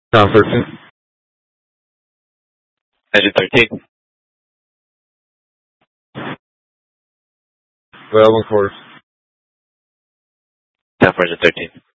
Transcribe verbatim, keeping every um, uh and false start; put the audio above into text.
Channel thirteen. Engine thirteen. twelve and quarters. Down for engine thirteen.